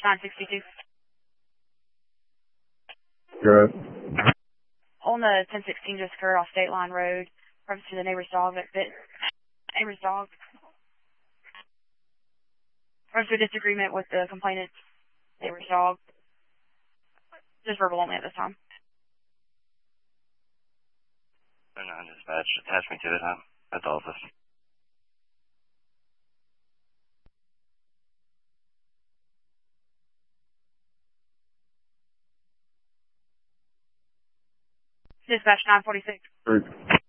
962. Good. On the 1016 just occurred off State Line Road, reference to the neighbor's dog that bit neighbor's dog. Reference to a disagreement with the complainant's neighbor's dog. Just verbal only at this time. 9 dispatch, attach me to it, huh? That's all of us. Dispatch 946. Great.